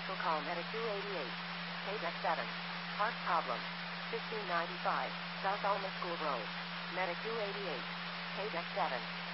Special call Medic 288. Paydeck 7. Heart problem. 1595. South Alma School Road. Medic 288. Paydeck 7.